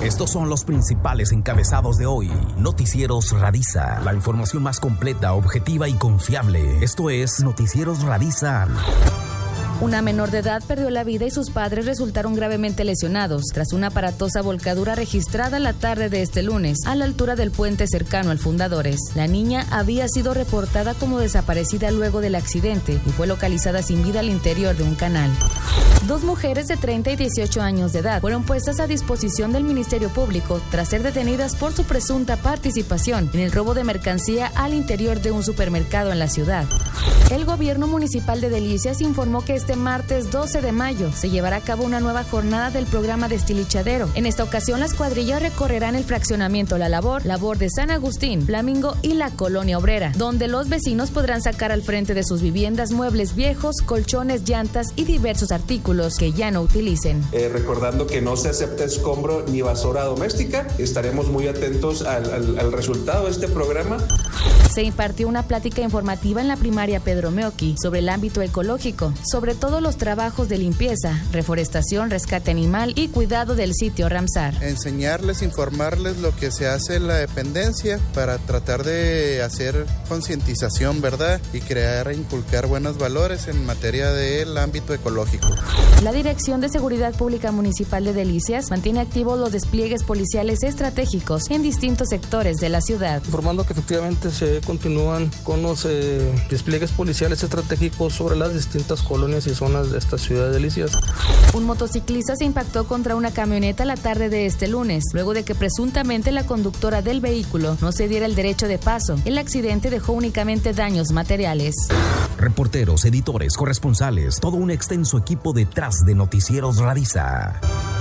Estos son los principales encabezados de hoy. Noticieros Radisa, la información más completa, objetiva y confiable. Esto es Noticieros Radisa. Una menor de edad perdió la vida y sus padres resultaron gravemente lesionados tras una aparatosa volcadura registrada la tarde de este lunes a la altura del puente cercano al Fundadores. La niña había sido reportada como desaparecida luego del accidente y fue localizada sin vida al interior de un canal. 2 mujeres de 30 y 18 años de edad fueron puestas a disposición del Ministerio Público tras ser detenidas por su presunta participación en el robo de mercancía al interior de un supermercado en la ciudad. El gobierno municipal de Delicias informó que este martes 12 de mayo se llevará a cabo una nueva jornada del programa Destilichadero. En esta ocasión, las cuadrillas recorrerán el fraccionamiento La Labor de San Agustín, Flamingo y la Colonia Obrera, donde los vecinos podrán sacar al frente de sus viviendas muebles viejos, colchones, llantas y diversos artículos que ya no utilicen. Recordando que no se acepta escombro ni basura doméstica, estaremos muy atentos al resultado de este programa. Se impartió una plática informativa en la primaria Pedro Meoqui sobre el ámbito ecológico, sobre todos los trabajos de limpieza, reforestación, rescate animal y cuidado del sitio Ramsar. Enseñarles, informarles lo que se hace en la dependencia para tratar de hacer concientización, ¿verdad? Y inculcar buenos valores en materia del ámbito ecológico. La Dirección de Seguridad Pública Municipal de Delicias mantiene activos los despliegues policiales estratégicos en distintos sectores de la ciudad. Informando que efectivamente se continúan con los despliegues policiales estratégicos sobre las distintas colonias y zonas de esta ciudad de Delicias. Un motociclista se impactó contra una camioneta la tarde de este lunes, luego de que presuntamente la conductora del vehículo no se diera el derecho de paso. El accidente dejó únicamente daños materiales. Reporteros, editores, corresponsales, todo un extenso equipo detrás de Noticieros Radisa.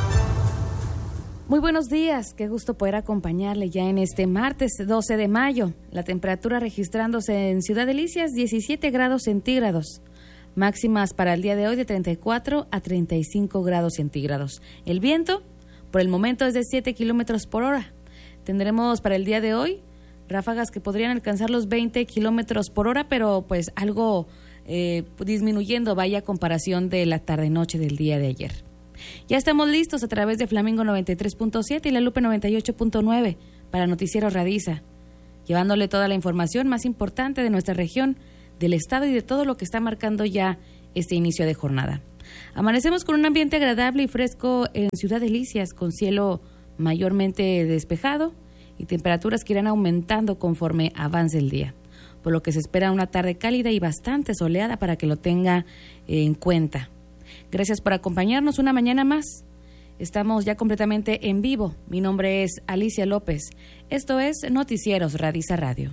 Muy buenos días, qué gusto poder acompañarle ya en este martes 12 de mayo. La temperatura registrándose en Ciudad Delicias 17 grados centígrados. Máximas para el día de hoy de 34 a 35 grados centígrados. El viento, por el momento, es de 7 kilómetros por hora. Tendremos para el día de hoy ráfagas que podrían alcanzar los 20 kilómetros por hora, pero pues algo disminuyendo, vaya, a comparación de la tarde-noche del día de ayer. Ya estamos listos a través de Flamingo 93.7 y La Lupe 98.9 para Noticiero Radisa, llevándole toda la información más importante de nuestra región, del estado y de todo lo que está marcando ya este inicio de jornada. Amanecemos con un ambiente agradable y fresco en Ciudad Delicias, con cielo mayormente despejado y temperaturas que irán aumentando conforme avance el día, por lo que se espera una tarde cálida y bastante soleada para que lo tenga en cuenta. Gracias por acompañarnos una mañana más. Estamos ya completamente en vivo. Mi nombre es Alicia López. Esto es Noticieros Radisa Radio.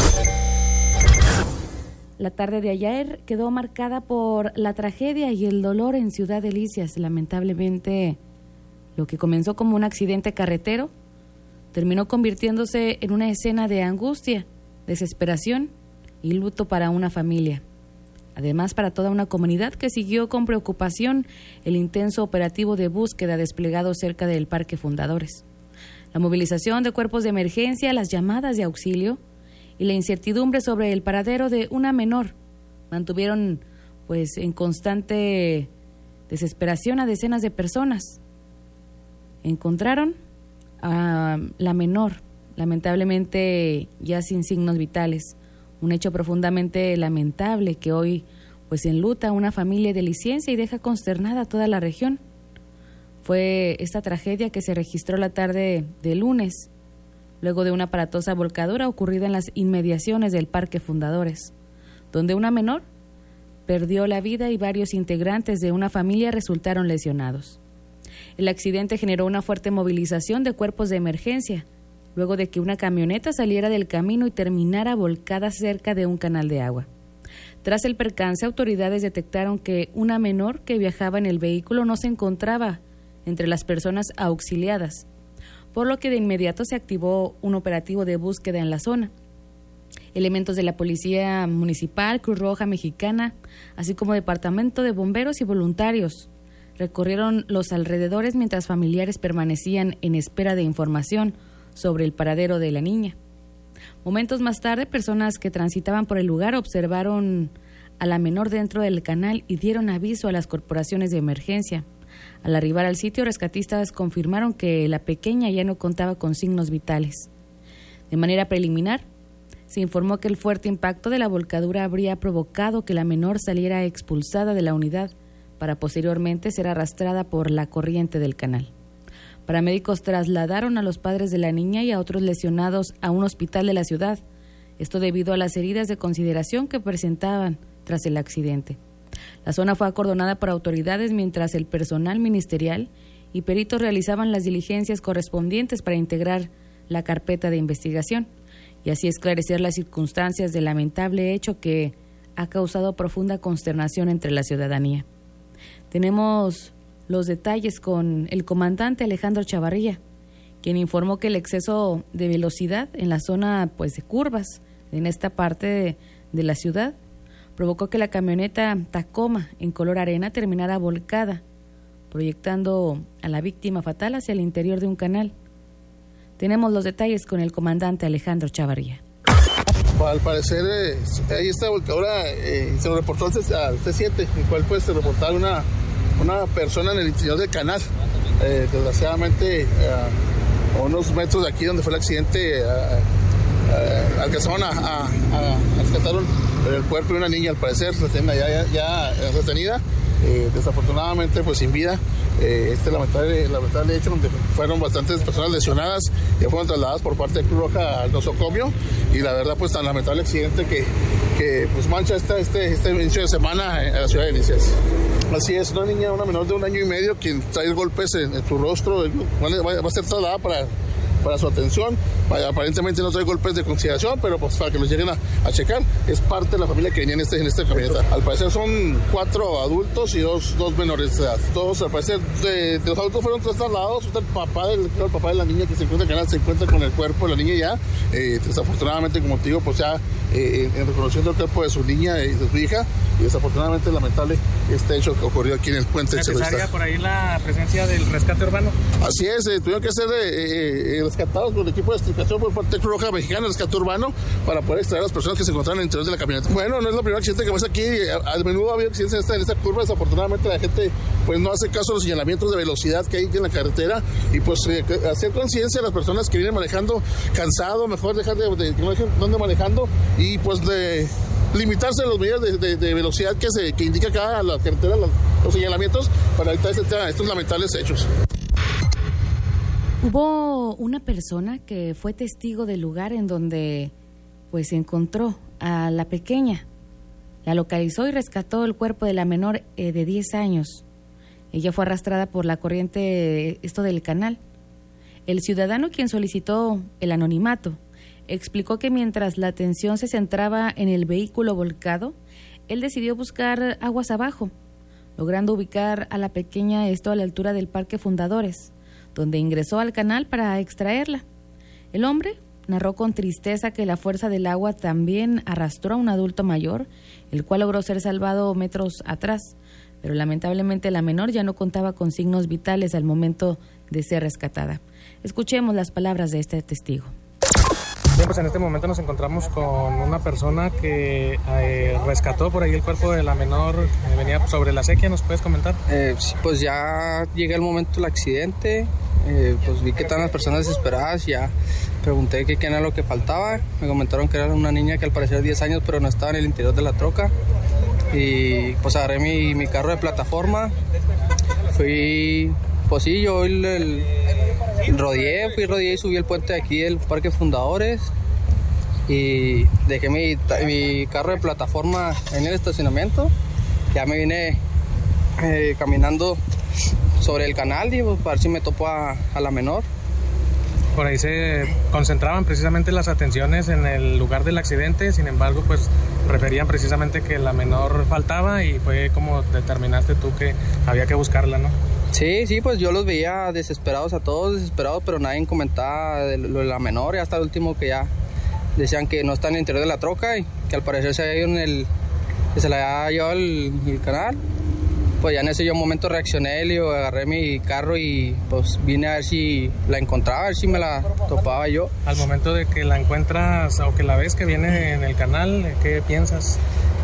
La tarde de ayer quedó marcada por la tragedia y el dolor en Ciudad Delicias. Lamentablemente, lo que comenzó como un accidente carretero terminó convirtiéndose en una escena de angustia, desesperación y luto para una familia. Además, para toda una comunidad que siguió con preocupación el intenso operativo de búsqueda desplegado cerca del Parque Fundadores. La movilización de cuerpos de emergencia, las llamadas de auxilio y la incertidumbre sobre el paradero de una menor mantuvieron pues en constante desesperación a decenas de personas. Encontraron a la menor, lamentablemente ya sin signos vitales. Un hecho profundamente lamentable que hoy pues enluta a una familia deliciense y deja consternada a toda la región. Fue esta tragedia que se registró la tarde de lunes, luego de una aparatosa volcadura ocurrida en las inmediaciones del Parque Fundadores, donde una menor perdió la vida y varios integrantes de una familia resultaron lesionados. El accidente generó una fuerte movilización de cuerpos de emergencia, luego de que una camioneta saliera del camino y terminara volcada cerca de un canal de agua. Tras el percance, autoridades detectaron que una menor que viajaba en el vehículo no se encontraba entre las personas auxiliadas, por lo que de inmediato se activó un operativo de búsqueda en la zona. Elementos de la Policía Municipal, Cruz Roja Mexicana, así como Departamento de Bomberos y voluntarios, recorrieron los alrededores mientras familiares permanecían en espera de información sobre el paradero de la niña. Momentos más tarde, personas que transitaban por el lugar observaron a la menor dentro del canal y dieron aviso a las corporaciones de emergencia, Al arribar al sitio, rescatistas confirmaron que la pequeña ya no contaba con signos vitales. De manera preliminar, se informó que el fuerte impacto de la volcadura habría provocado que la menor saliera expulsada de la unidad para posteriormente ser arrastrada por la corriente del canal. Paramédicos trasladaron a los padres de la niña y a otros lesionados a un hospital de la ciudad, esto debido a las heridas de consideración que presentaban tras el accidente. La zona fue acordonada por autoridades mientras el personal ministerial y peritos realizaban las diligencias correspondientes para integrar la carpeta de investigación y así esclarecer las circunstancias del lamentable hecho que ha causado profunda consternación entre la ciudadanía. Tenemos los detalles con el comandante Alejandro Chavarría, quien informó que el exceso de velocidad en la zona de curvas en esta parte de la ciudad provocó que la camioneta Tacoma en color arena terminara volcada, proyectando a la víctima fatal hacia el interior de un canal. Tenemos los detalles con el comandante Alejandro Chavarría. Al parecer, ahí esta volcadura se lo reportó al C7, el cual se reportaba una persona en el interior del canal. Desgraciadamente, a unos metros de aquí donde fue el accidente, alcanzaron a rescatar el cuerpo de una niña, al parecer, la tienen ya retenida. Desafortunadamente sin vida, este lamentable hecho donde fueron bastantes personas lesionadas y fueron trasladadas por parte de Cruz Roja al nosocomio, y la verdad tan lamentable accidente que mancha este inicio de semana en la ciudad de Delicias. Así es, una menor de 1 año y medio quien trae golpes en su rostro, va a ser trasladada para su atención. Aparentemente no trae golpes de consideración, pero para que los lleguen a checar, es parte de la familia que venía en esta camioneta. Al parecer son 4 adultos y dos menores de edad. Todos, al parecer, de los adultos fueron trasladados. El papá de la niña que se encuentra en el canal se encuentra con el cuerpo de la niña ya. Desafortunadamente, como te digo, ya en reconociendo el cuerpo de su niña y de su hija, y desafortunadamente lamentable este hecho que ocurrió aquí en el puente. ¿Necesaria por ahí la presencia del rescate urbano? Así es, tuvieron que ser rescatados con el equipo de extricación por parte de Cruz Roja Mexicana, rescate urbano, para poder extraer a las personas que se encontraban en el interior de la camioneta. Bueno, no es la primera accidente que pasa aquí, a menudo ha habido accidentes en esta curva. Desafortunadamente la gente no hace caso a los señalamientos de velocidad que hay en la carretera, y hacer conciencia a las personas que vienen manejando cansado, mejor dejar de no ande manejando y de limitarse a las medidas de velocidad que indica acá la carretera, los señalamientos, para evitar estos lamentables hechos. Hubo una persona que fue testigo del lugar en donde se encontró a la pequeña. La localizó y rescató el cuerpo de la menor de 10 años. Ella fue arrastrada por la corriente del canal. El ciudadano, quien solicitó el anonimato, explicó que mientras la atención se centraba en el vehículo volcado, él decidió buscar aguas abajo, logrando ubicar a la pequeña a la altura del Parque Fundadores, donde ingresó al canal para extraerla. El hombre narró con tristeza que la fuerza del agua también arrastró a un adulto mayor, el cual logró ser salvado metros atrás, pero lamentablemente la menor ya no contaba con signos vitales al momento de ser rescatada. Escuchemos las palabras de este testigo. Bien, en este momento nos encontramos con una persona que rescató por ahí el cuerpo de la menor, venía sobre la acequia. ¿Nos puedes comentar? Sí, ya llega el momento del accidente, vi que estaban las personas desesperadas, ya pregunté qué era lo que faltaba. Me comentaron que era una niña que al parecer 10 años, pero no estaba en el interior de la troca, y agarré mi carro de plataforma, yo rodeé y subí el puente de aquí del Parque Fundadores y dejé mi carro de plataforma en el estacionamiento. Ya me vine caminando sobre el canal y para ver si me topo a la menor. Por ahí se concentraban precisamente las atenciones en el lugar del accidente, sin embargo, referían precisamente que la menor faltaba, y fue como determinaste tú que había que buscarla, ¿no? Sí, yo los veía desesperados, pero nadie comentaba de lo de la menor, y hasta el último que ya decían que no está en el interior de la troca y que al parecer se la había llevado el canal. Ya en ese momento reaccioné y agarré mi carro y vine a ver si la encontraba, a ver si me la topaba yo. Al momento de que la encuentras o que la ves que viene en el canal, ¿qué piensas?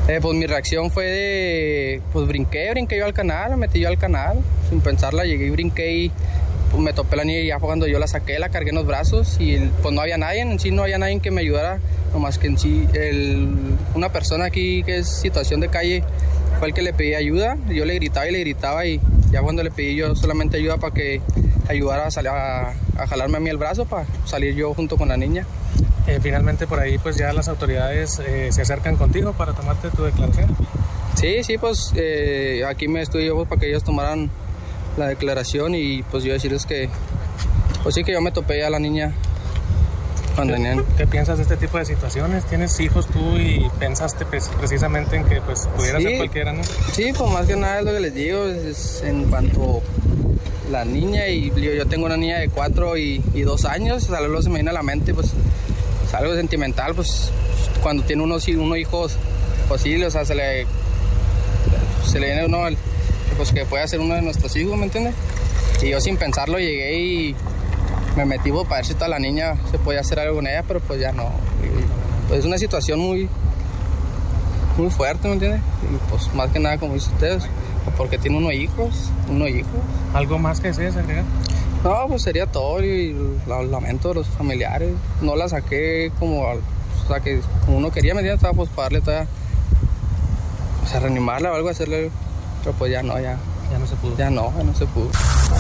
Pues mi reacción fue de, pues brinqué yo al canal, me metí yo al canal, sin pensarla, llegué y brinqué y pues me topé la niña y ya cuando yo la saqué, la cargué en los brazos y pues no había nadie, en sí no había nadie que me ayudara, nomás que en sí una persona aquí que es situación de calle fue el que le pedí ayuda, yo le gritaba y ya cuando le pedí yo solamente ayuda para que ayudara a jalarme a mí el brazo para salir yo junto con la niña. Finalmente por ahí pues ya las autoridades se acercan contigo para tomarte tu declaración. Sí, pues aquí me estuve yo para que ellos tomaran la declaración y pues yo decirles que pues sí que yo me topé a la niña cuando venían. ¿Qué piensas de este tipo de situaciones? ¿Tienes hijos tú y pensaste pues, precisamente en que pues pudiera ser cualquiera, no? Sí, pues más que nada es lo que les digo, es en cuanto la niña y yo tengo una niña de 4 y 2 años, algo se me viene a la mente, pues es algo sentimental, pues cuando tiene unos hijos posibles, o sea, se le viene uno pues que puede ser uno de nuestros hijos, ¿me entiendes? Y yo sin pensarlo llegué y me metí para ver si toda la niña se podía hacer algo con ella, pero pues ya no. Y, pues es una situación muy fuerte, ¿me entiendes? Y pues más que nada, como dicen ustedes, porque tiene unos hijos. ¿Algo más que desees agregar? No, pues sería todo y lamento de los familiares. No la saqué como uno quería, ¿me entiendes? Estaba pues para darle toda, o sea, reanimarla o algo, hacerle, pero pues ya no se pudo. Ya no se pudo.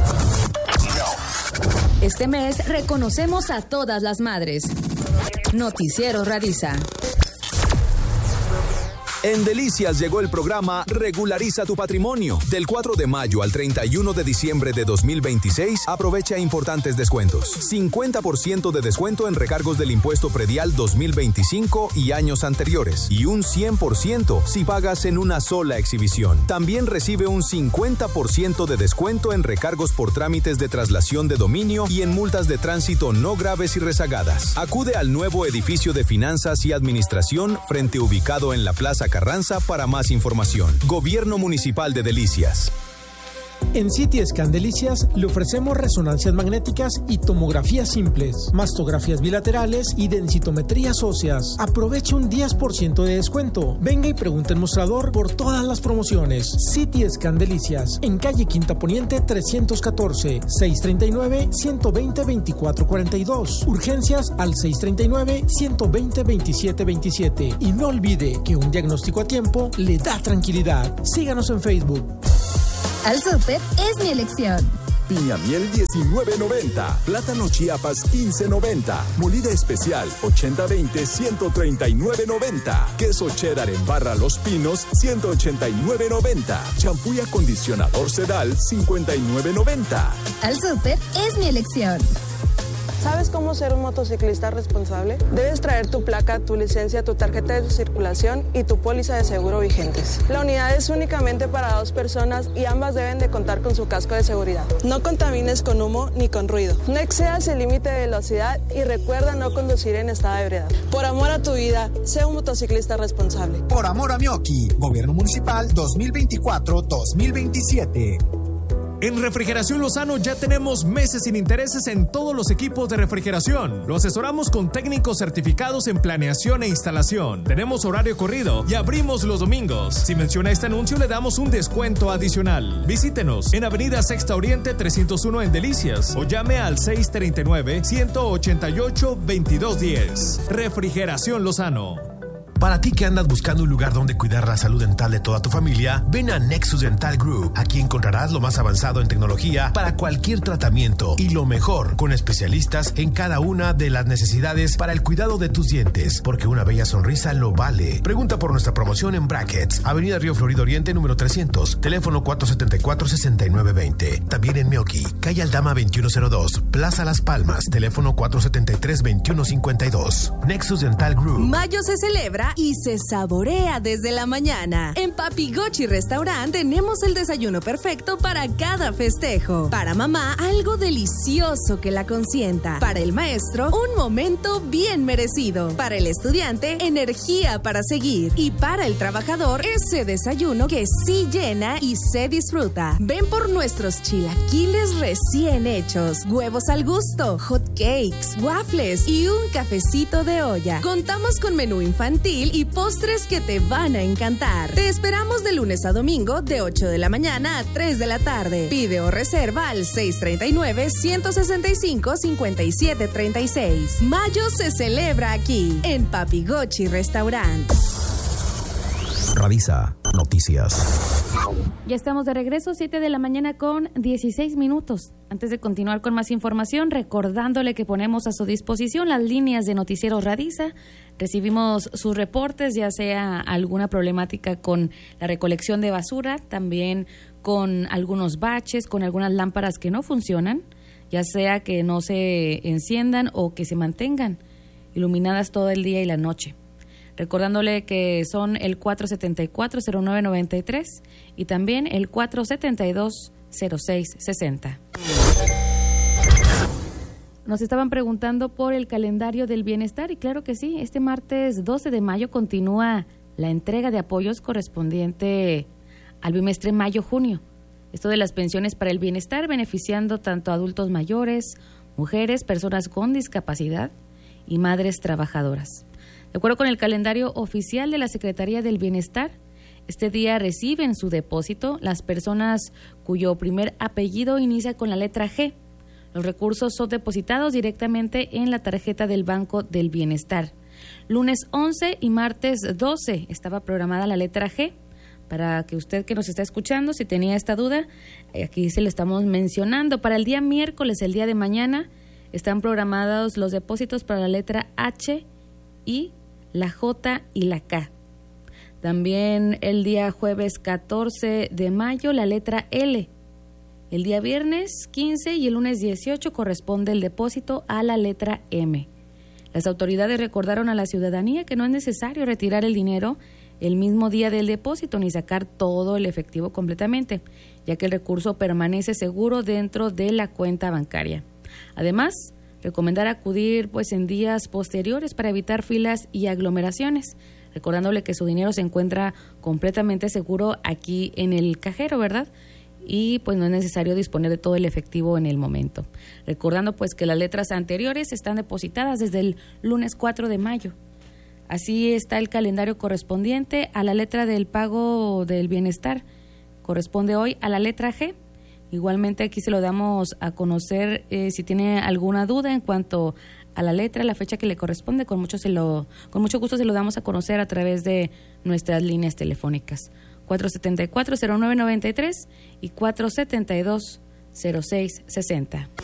Este mes reconocemos a todas las madres. Noticiero Radiza. En Delicias llegó el programa Regulariza tu Patrimonio. Del 4 de mayo al 31 de diciembre de 2026, aprovecha importantes descuentos. 50% de descuento en recargos del impuesto predial 2025 y años anteriores. Y un 100% si pagas en una sola exhibición. También recibe un 50% de descuento en recargos por trámites de traslación de dominio y en multas de tránsito no graves y rezagadas. Acude al nuevo edificio de Finanzas y Administración frente ubicado en la Plaza Carranza para más información. Gobierno Municipal de Delicias. En CT Scan Delicias le ofrecemos resonancias magnéticas y tomografías simples, mastografías bilaterales y densitometrías óseas. Aproveche un 10% de descuento. Venga y pregunte en mostrador por todas las promociones. CT Scan Delicias, en calle Quinta Poniente 314, 639-120-2442. Urgencias al 639-120-2727. Y no olvide que un diagnóstico a tiempo le da tranquilidad. Síganos en Facebook. Al súper es mi elección. Piña miel 19.90, plátano Chiapas 15.90, molida especial 80-20 139.90, queso cheddar en barra Los Pinos 189.90, champú y acondicionador Sedal 59.90. Al súper es mi elección. ¿Sabes cómo ser un motociclista responsable? Debes traer tu placa, tu licencia, tu tarjeta de circulación y tu póliza de seguro vigentes. La unidad es únicamente para 2 personas y ambas deben de contar con su casco de seguridad. No contamines con humo ni con ruido. No excedas el límite de velocidad y recuerda no conducir en estado de ebriedad. Por amor a tu vida, sé un motociclista responsable. Por amor a Mioki, Gobierno Municipal 2024-2027. En Refrigeración Lozano ya tenemos meses sin intereses en todos los equipos de refrigeración. Lo asesoramos con técnicos certificados en planeación e instalación. Tenemos horario corrido y abrimos los domingos. Si menciona este anuncio le damos un descuento adicional. Visítenos en Avenida Sexta Oriente 301 en Delicias o llame al 639-188-2210. Refrigeración Lozano. Para ti que andas buscando un lugar donde cuidar la salud dental de toda tu familia, ven a Nexus Dental Group. Aquí encontrarás lo más avanzado en tecnología para cualquier tratamiento y lo mejor, con especialistas en cada una de las necesidades para el cuidado de tus dientes, porque una bella sonrisa lo vale. Pregunta por nuestra promoción en Brackets, Avenida Río Florido Oriente, número 300, teléfono 474-6920. También en Mioki, calle Aldama 2102, Plaza Las Palmas, teléfono 473-2152. Nexus Dental Group. Mayo se celebra y se saborea desde la mañana. En Papi Gochi Restaurant tenemos el desayuno perfecto para cada festejo. Para mamá, algo delicioso que la consienta. Para el maestro, un momento bien merecido. Para el estudiante, energía para seguir. Y para el trabajador, ese desayuno que sí llena y se disfruta. Ven por nuestros chilaquiles recién hechos, huevos al gusto, hot cakes, waffles y un cafecito de olla. Contamos con menú infantil infantil y postres que te van a encantar. Te esperamos de lunes a domingo de 8 de la mañana a 3 de la tarde. Pide o reserva al 639-165-5736. Mayo se celebra aquí, en Papi Gochi Restaurant. Radisa Noticias. Ya estamos de regreso, 7 de la mañana con 16 minutos. Antes de continuar con más información, recordándole que ponemos a su disposición las líneas de Noticiero Radisa. Recibimos sus reportes, ya sea alguna problemática con la recolección de basura, también con algunos baches, con algunas lámparas que no funcionan, ya sea que no se enciendan o que se mantengan iluminadas todo el día y la noche. Recordándole que son el 474-0993 y también el 472-0660. Nos estaban preguntando por el calendario del bienestar y claro que sí, este martes 12 de mayo continúa la entrega de apoyos correspondiente al bimestre mayo-junio. Esto de las pensiones para el bienestar beneficiando tanto a adultos mayores, mujeres, personas con discapacidad y madres trabajadoras. De acuerdo con el calendario oficial de la Secretaría del Bienestar, este día reciben su depósito las personas cuyo primer apellido inicia con la letra G. Los recursos son depositados directamente en la tarjeta del Banco del Bienestar. Lunes 11 y martes 12 estaba programada la letra G. Para que usted que nos está escuchando, si tenía esta duda, aquí se lo estamos mencionando. Para el día miércoles, el día de mañana, están programados los depósitos para la letra H, I, la J y la K. También el día jueves 14 de mayo la letra L. El día viernes 15 y el lunes 18 corresponde el depósito a la letra M. Las autoridades recordaron a la ciudadanía que no es necesario retirar el dinero el mismo día del depósito ni sacar todo el efectivo completamente, ya que el recurso permanece seguro dentro de la cuenta bancaria. Además, recomendar acudir en días posteriores para evitar filas y aglomeraciones, recordándole que su dinero se encuentra completamente seguro aquí en el cajero, ¿verdad? Y no es necesario disponer de todo el efectivo en el momento. Recordando que las letras anteriores están depositadas desde el lunes 4 de mayo. Así está el calendario correspondiente a la letra del pago del bienestar. Corresponde hoy a la letra G. Igualmente aquí se lo damos a conocer si tiene alguna duda en cuanto a la letra, la fecha que le corresponde, con mucho gusto se lo damos a conocer a través de nuestras líneas telefónicas 474-0993 y 472-0660.